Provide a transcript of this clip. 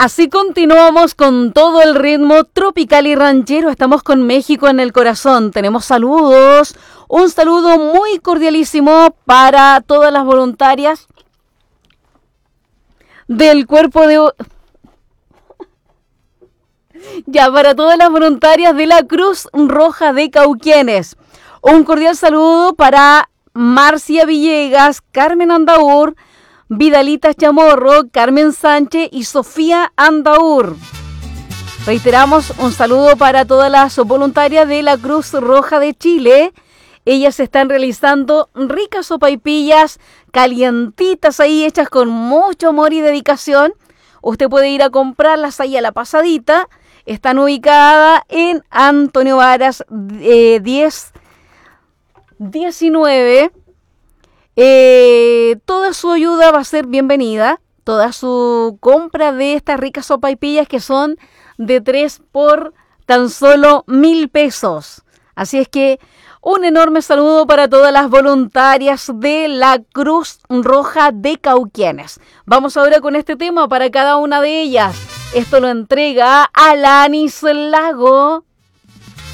Así continuamos con todo el ritmo tropical y ranchero. Estamos con México en el corazón. Tenemos saludos. Un saludo muy cordialísimo para todas las voluntarias del cuerpo de... para todas las voluntarias de la Cruz Roja de Cauquenes. Un cordial saludo para Marcia Villegas, Carmen Andaur, Vidalita Chamorro, Carmen Sánchez y Sofía Andaur. Reiteramos un saludo para todas las voluntarias de la Cruz Roja de Chile. Ellas están realizando ricas sopaipillas, calientitas ahí, hechas con mucho amor y dedicación. Usted puede ir a comprarlas ahí a la pasadita. Están ubicadas en Antonio Varas 19. Toda su ayuda va a ser bienvenida. Toda su compra de estas ricas sopaipillas que son de 3 por tan solo 1,000 pesos. Así es que un enorme saludo para todas las voluntarias de la Cruz Roja de Cauquenes. Vamos ahora con este tema para cada una de ellas. Esto lo entrega Alanis Lago.